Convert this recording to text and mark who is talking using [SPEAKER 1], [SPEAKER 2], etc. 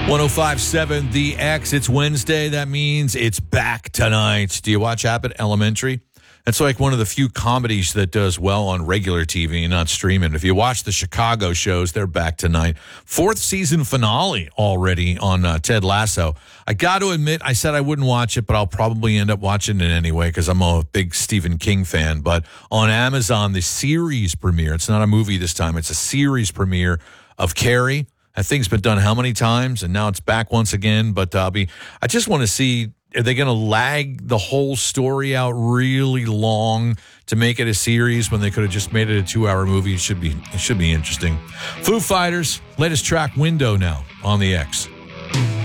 [SPEAKER 1] 1057 The X. It's Wednesday. That means it's back tonight. Do you watch Abbott Elementary? It's like one of the few comedies that does well on regular TV and not streaming. If you watch the Chicago shows, they're back tonight. Fourth season finale already on Ted Lasso. I got to admit, I said I wouldn't watch it, but I'll probably end up watching it anyway because I'm a big Stephen King fan. But on Amazon, the series premiere, it's not a movie this time, it's a series premiere of Carrie. That thing's been done how many times? And now it's back once again. But I just want to see, are they going to lag the whole story out really long to make it a series when they could have just made it a 2-hour movie? It should be interesting. Foo Fighters, latest track, Window, now on the X.